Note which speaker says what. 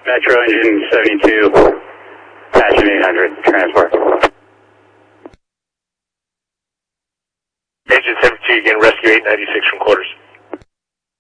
Speaker 1: Metro Engine 72, Passion 800, transport.
Speaker 2: Engine 72, again, Rescue 896 from quarters.